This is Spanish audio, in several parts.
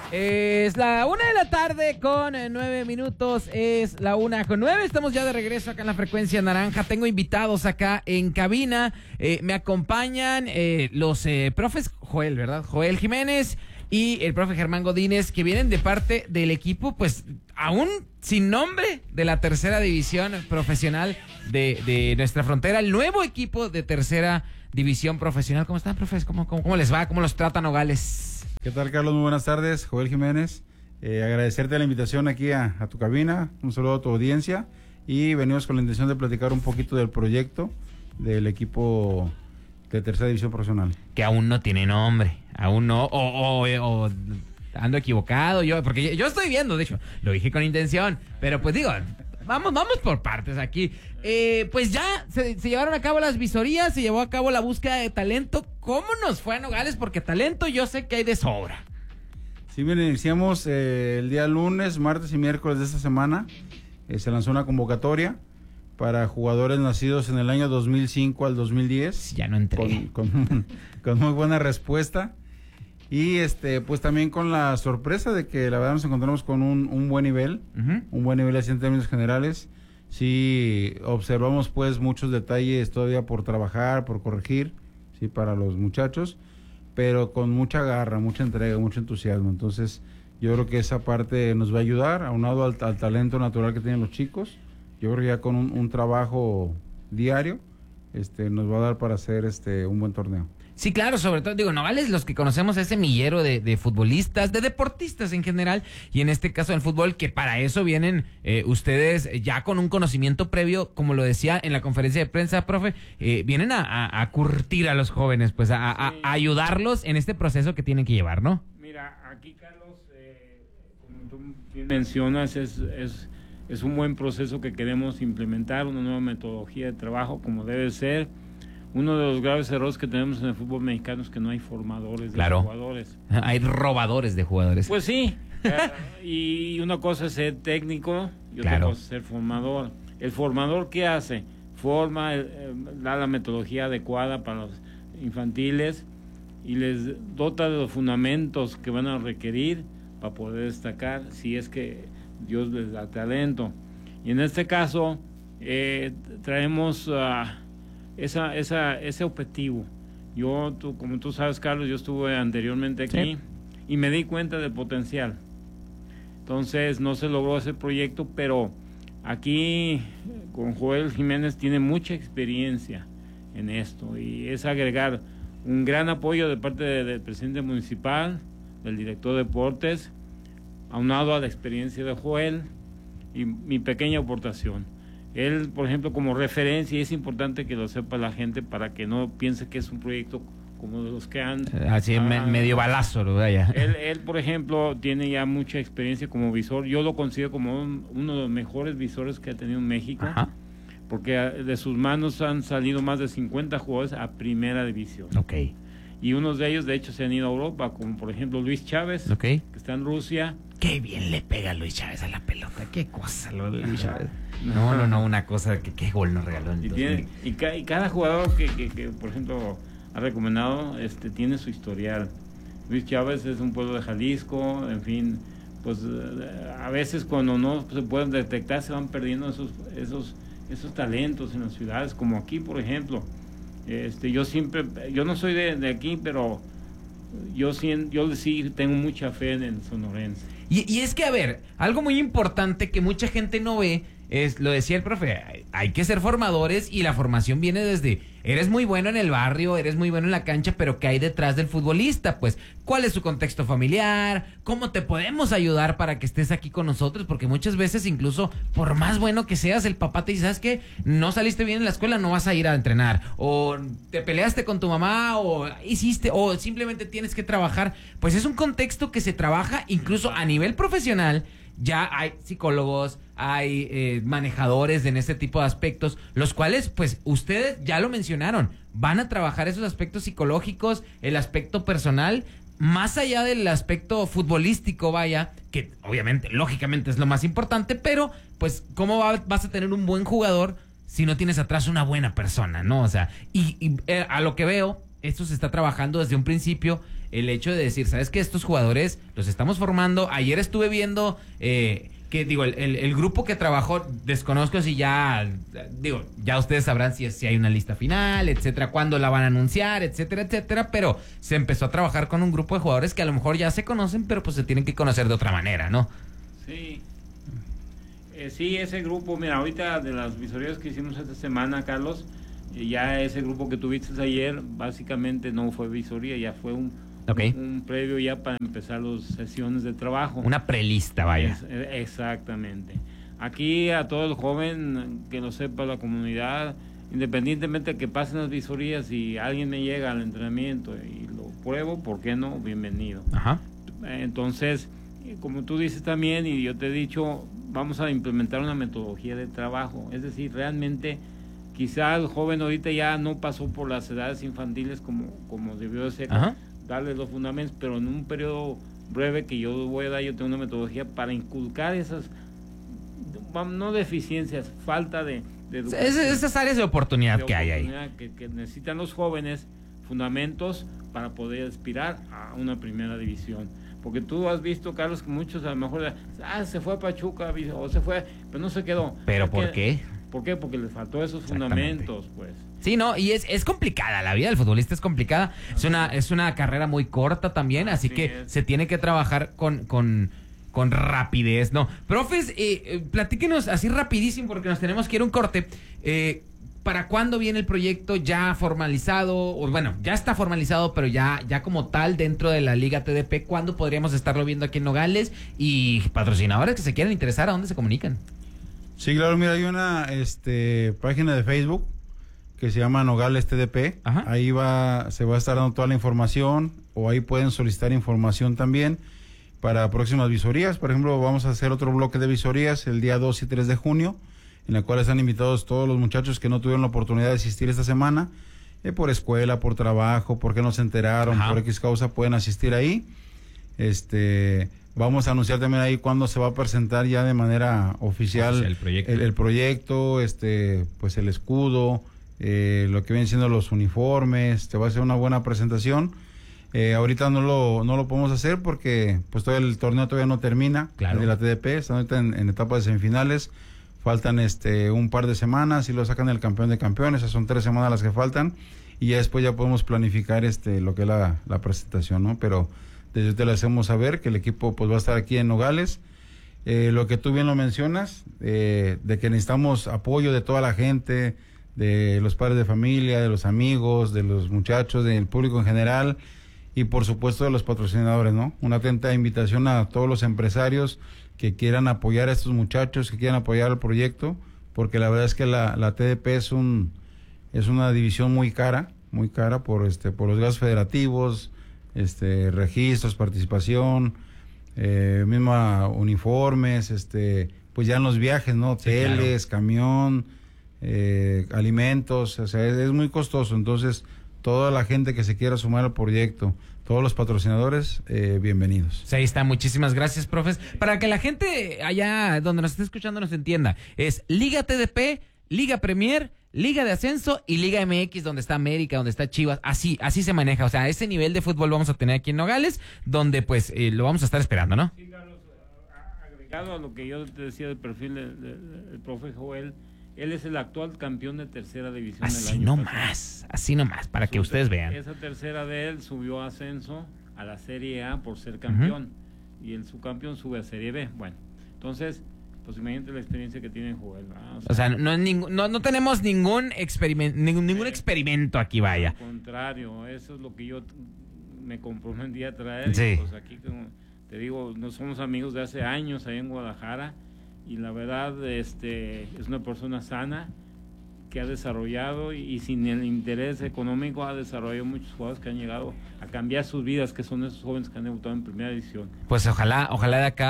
Es la 1:09 con 9 minutos. Es la 1:09. Estamos ya de regreso acá en la frecuencia naranja. Tengo invitados acá en cabina. Me acompañan los profes Joel, ¿verdad? Joel Jiménez y el profe Germán Godínez, que vienen de parte del equipo, pues aún sin nombre, de la tercera división profesional de nuestra frontera. El nuevo equipo de tercera división profesional. ¿Cómo están, profes? ¿Cómo les va? ¿Cómo los trata Nogales? ¿Qué tal, Carlos? Muy buenas tardes, Joel Jiménez. Agradecerte la invitación aquí a tu cabina, un saludo a tu audiencia, y venimos con la intención de platicar un poquito del proyecto del equipo de tercera división profesional. Que aún no tiene nombre, aún no, o ando equivocado, porque yo estoy viendo, de hecho, lo dije con intención, pero pues digo, vamos por partes aquí. Pues ya se llevaron a cabo las visorías, se llevó a cabo la búsqueda de talento. ¿Cómo nos fue a Nogales? Porque talento yo sé que hay de sobra. Sí, bien, iniciamos el día lunes, martes y miércoles de esta semana. Se lanzó una convocatoria para jugadores nacidos en el año 2005 al 2010. Ya no entré. Con muy buena respuesta. Y pues también con la sorpresa de que la verdad nos encontramos con un buen nivel, un buen nivel así en términos generales. Sí, observamos pues muchos detalles todavía por trabajar, por corregir, sí, para los muchachos, pero con mucha garra, mucha entrega, mucho entusiasmo. Entonces yo creo que esa parte nos va a ayudar, aunado al talento natural que tienen los chicos. Yo creo que ya con un trabajo diario nos va a dar para hacer un buen torneo. Sí, claro, sobre todo, digo, Nogales, los que conocemos ese millero de futbolistas, de deportistas en general, y en este caso del fútbol, que para eso vienen ustedes ya con un conocimiento previo, como lo decía en la conferencia de prensa, profe, vienen a curtir a los jóvenes, pues a ayudarlos en este proceso que tienen que llevar, ¿no? Mira, aquí, Carlos, como tú bien mencionas, es un buen proceso que queremos implementar, una nueva metodología de trabajo como debe ser. Uno de los graves errores que tenemos en el fútbol mexicano es que no hay formadores de jugadores. Hay robadores de jugadores. Pues sí, y una cosa es ser técnico y otra cosa es ser formador. ¿El formador qué hace? Forma, da la metodología adecuada para los infantiles y les dota de los fundamentos que van a requerir para poder destacar si es que Dios les da talento. Y en este caso traemos ese objetivo. Como tú sabes, Carlos, yo estuve anteriormente aquí y me di cuenta del potencial. Entonces no se logró ese proyecto, pero aquí con Joel Jiménez tiene mucha experiencia en esto y es agregar un gran apoyo de parte del presidente municipal, del director de deportes, aunado a la experiencia de Joel y mi pequeña aportación. Él, por ejemplo, como referencia, y es importante que lo sepa la gente para que no piense que es un proyecto como de los que han... Así medio balazo, ¿no? Vaya. Él, por ejemplo, tiene ya mucha experiencia como visor. Yo lo considero como uno de los mejores visores que ha tenido en México. Ajá. Porque de sus manos han salido más de 50 jugadores a primera división. Ok. Y unos de ellos, de hecho, se han ido a Europa, como por ejemplo Luis Chávez, que está en Rusia. Qué bien le pega Luis Chávez a la pelota, qué cosa lo de Luis Chávez. No, una cosa que qué gol nos regaló. Y cada jugador que, por ejemplo, ha recomendado, tiene su historial. Luis Chávez es un pueblo de Jalisco, en fin, pues a veces cuando no se pueden detectar se van perdiendo esos talentos en las ciudades, como aquí, por ejemplo. Yo no soy de aquí, pero yo sí tengo mucha fe en el sonorense. Y es que, a ver, algo muy importante que mucha gente no ve es, lo decía el profe, hay que ser formadores y la formación viene desde, eres muy bueno en el barrio, eres muy bueno en la cancha, pero ¿qué hay detrás del futbolista? Pues, ¿cuál es su contexto familiar? ¿Cómo te podemos ayudar para que estés aquí con nosotros? Porque muchas veces, incluso, por más bueno que seas, el papá te dice, ¿sabes qué? No saliste bien en la escuela, no vas a ir a entrenar. O te peleaste con tu mamá, o simplemente tienes que trabajar. Pues es un contexto que se trabaja incluso a nivel profesional. Ya hay psicólogos, hay manejadores en este tipo de aspectos, los cuales, pues, ustedes ya lo mencionaron, van a trabajar esos aspectos psicológicos, el aspecto personal, más allá del aspecto futbolístico, vaya, que obviamente, lógicamente es lo más importante, pero, pues, ¿cómo vas a tener un buen jugador si no tienes atrás una buena persona, no? O sea, y a lo que veo, esto se está trabajando desde un principio el hecho de decir, ¿sabes qué? Estos jugadores los estamos formando. Ayer estuve viendo que, digo, el grupo que trabajó, desconozco si ya, digo, ya ustedes sabrán si hay una lista final, etcétera, cuándo la van a anunciar, etcétera, etcétera, pero se empezó a trabajar con un grupo de jugadores que a lo mejor ya se conocen, pero pues se tienen que conocer de otra manera, ¿no? Sí. Sí, ese grupo, mira, ahorita de las visorías que hicimos esta semana, Carlos, ya ese grupo que tuviste ayer, básicamente no fue visoría, ya fue un previo ya para empezar las sesiones de trabajo. Una prelista, vaya. Exactamente. Aquí a todo el joven, que lo sepa la comunidad, independientemente de que pasen las visorías, si alguien me llega al entrenamiento y lo pruebo, ¿por qué no? Bienvenido. Ajá. Entonces, como tú dices también, y yo te he dicho, vamos a implementar una metodología de trabajo. Es decir, realmente, quizá el joven ahorita ya no pasó por las edades infantiles como debió de ser. Ajá. Darle los fundamentos, pero en un periodo breve que yo voy a dar, yo tengo una metodología para inculcar esas, no deficiencias, falta de educación. Esas áreas de oportunidad que hay ahí. Que necesitan los jóvenes, fundamentos para poder aspirar a una primera división. Porque tú has visto, Carlos, que muchos a lo mejor, se fue a Pachuca, o se fue, pero no se quedó. ¿Pero por qué? ¿Por qué? Porque les faltó esos fundamentos, pues. Sí, no, y es complicada, la vida del futbolista es complicada, es una carrera muy corta también, así que se tiene que trabajar con rapidez, ¿no? Profes, platíquenos así rapidísimo porque nos tenemos que ir a un corte. ¿Para cuándo viene el proyecto ya formalizado? O bueno, ya está formalizado, pero ya como tal dentro de la Liga TDP, ¿cuándo podríamos estarlo viendo aquí en Nogales? Y patrocinadores que se quieran interesar, ¿a dónde se comunican? Sí, claro, mira, hay una página de Facebook que se llama Nogales TDP. Ajá. Ahí se va a estar dando toda la información, o ahí pueden solicitar información también para próximas visorías. Por ejemplo, vamos a hacer otro bloque de visorías el día 2 y 3 de junio, en la cual están invitados todos los muchachos que no tuvieron la oportunidad de asistir esta semana, por escuela, por trabajo, porque no se enteraron, por X causa, pueden asistir ahí. Vamos a anunciar también ahí cuándo se va a presentar ya de manera oficial el proyecto, pues el escudo, lo que vienen siendo los uniformes. Te va a ser una buena presentación. Ahorita no lo podemos hacer porque pues todavía el torneo todavía no termina, claro, de la TDP. Están ahorita en etapa de semifinales. Faltan un par de semanas y lo sacan el campeón de campeones. Esas son 3 semanas las que faltan, y ya después ya podemos planificar lo que es la presentación, ¿no? Pero desde te lo hacemos saber que el equipo pues va a estar aquí en Nogales. Lo que tú bien lo mencionas, de que necesitamos apoyo de toda la gente, de los padres de familia, de los amigos, de los muchachos, del público en general, y por supuesto de los patrocinadores, ¿no? Una atenta invitación a todos los empresarios que quieran apoyar a estos muchachos, que quieran apoyar el proyecto, porque la verdad es que la TDP es una división muy cara por los gastos federativos, registros, participación, misma uniformes, pues ya en los viajes, ¿no? Hoteles, sí, claro, camión, alimentos, o sea, es muy costoso. Entonces, toda la gente que se quiera sumar al proyecto, todos los patrocinadores, bienvenidos. Sí, ahí está, muchísimas gracias, profes. Para que la gente allá donde nos esté escuchando nos entienda, es Liga TDP, Liga Premier, Liga de Ascenso y Liga MX, donde está América, donde está Chivas. Así se maneja. O sea, ese nivel de fútbol vamos a tener aquí en Nogales, donde pues lo vamos a estar esperando, ¿no? Sí, Carlos, agregado a lo que yo te decía del perfil del profe Joel, él es el actual campeón de tercera división del año pasado. Así nomás, para que ustedes vean. Esa tercera de él subió a ascenso a la Serie A por ser campeón, y el subcampeón sube a Serie B. Bueno, entonces, pues imagínate la experiencia que tiene Joel, ¿verdad? O sea, no tenemos ningún experimento aquí, vaya. Al contrario, eso es lo que yo me comprometí a traer. Sí. Pues aquí, como te digo, no somos amigos de hace años ahí en Guadalajara, y la verdad es una persona sana que ha desarrollado, y sin el interés económico ha desarrollado muchos jugadores que han llegado a cambiar sus vidas, que son esos jóvenes que han debutado en primera división. Pues ojalá de acá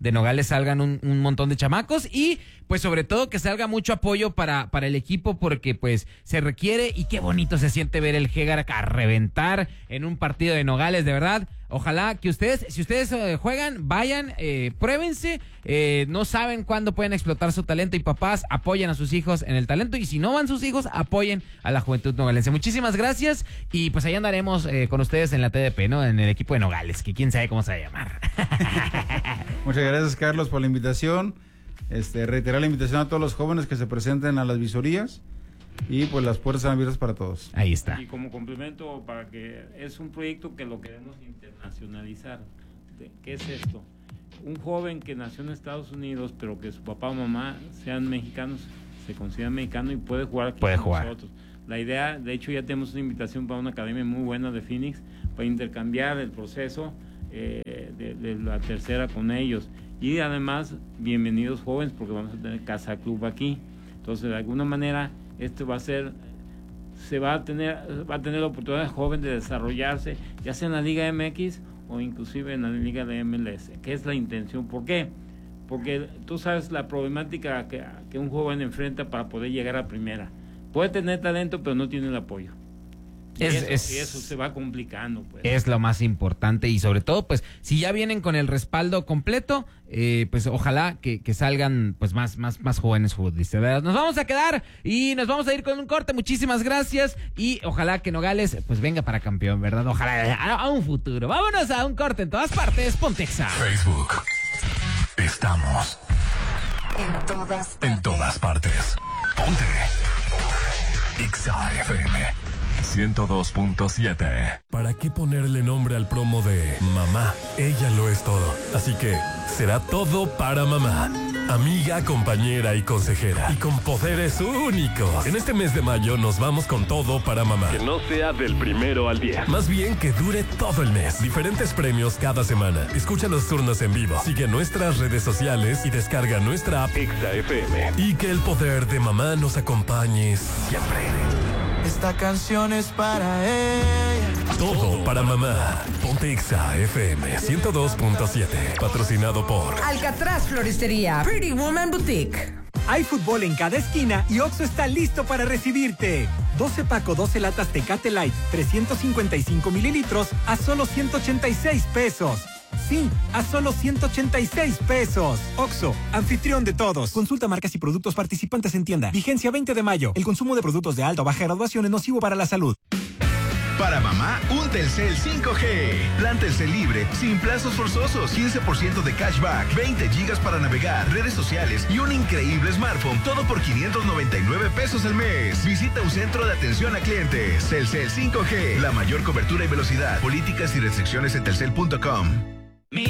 de Nogales salgan un montón de chamacos y pues sobre todo que salga mucho apoyo para el equipo porque pues se requiere y qué bonito se siente ver el Jégar a reventar en un partido de Nogales, de verdad. Ojalá que ustedes, si ustedes juegan, vayan, pruébense, no saben cuándo pueden explotar su talento y papás apoyen a sus hijos en el talento y si no van sus hijos, apoyen a la juventud nogalense. Muchísimas gracias y pues ahí andaremos con ustedes en la TDP, ¿no? En el equipo de Nogales, que quién sabe cómo se va a llamar. Muchas gracias, Carlos, por la invitación. Reiterar la invitación a todos los jóvenes que se presenten a las visorías y pues las puertas están abiertas para todos. Ahí está. Y como complemento, para que es un proyecto que lo queremos internacionalizar. ¿Qué es esto? Un joven que nació en Estados Unidos, pero que su papá o mamá sean mexicanos, se considera mexicano y puede jugar aquí con nosotros. La idea, de hecho, ya tenemos una invitación para una academia muy buena de Phoenix para intercambiar el proceso de la tercera con ellos. Y además, bienvenidos jóvenes, porque vamos a tener casa club aquí. Entonces, de alguna manera, esto va a tener la oportunidad joven de desarrollarse, ya sea en la Liga MX o inclusive en la Liga de MLS, que es la intención. ¿Por qué? Porque tú sabes la problemática que un joven enfrenta para poder llegar a primera. Puede tener talento, pero no tiene el apoyo. Y eso se va complicando, pues. Es lo más importante y sobre todo, pues, si ya vienen con el respaldo completo, pues ojalá que salgan pues más jóvenes futbolistas, ¿verdad? Nos vamos a quedar y nos vamos a ir con un corte. Muchísimas gracias y ojalá que Nogales pues venga para campeón, ¿verdad? Ojalá a un futuro. Vámonos a un corte en todas partes. Pontexa. Facebook. Estamos en todas partes. Ponte Exa FM 102.7. ¿Para qué ponerle nombre al promo de mamá? Ella lo es todo. Así que será todo para mamá. Amiga, compañera y consejera. Y con poderes únicos. En este mes de mayo nos vamos con todo para mamá. Que no sea del 1 al 10. Más bien que dure todo el mes. Diferentes premios cada semana. Escucha los turnos en vivo. Sigue nuestras redes sociales y descarga nuestra app Exa FM. Y que el poder de mamá nos acompañe siempre. Esta canción es para ella. Todo para mamá. Ponte Exa FM 102.7. Patrocinado por Alcatraz Floristería, Pretty Woman Boutique. Hay fútbol en cada esquina y Oxxo está listo para recibirte. 12 paco, 12 latas Tecate Light, 355 mililitros a solo 186 pesos. Sí, a solo 186 pesos. Oxxo, anfitrión de todos. Consulta marcas y productos participantes en tienda. Vigencia 20 de mayo. El consumo de productos de alta o baja graduación es nocivo para la salud. Para mamá, un Telcel 5G. Plan Telcel libre, sin plazos forzosos, 15% de cashback, 20 gigas para navegar, redes sociales y un increíble smartphone. Todo por 599 pesos al mes. Visita un centro de atención a clientes. Telcel 5G, la mayor cobertura y velocidad. Políticas y restricciones en telcel.com.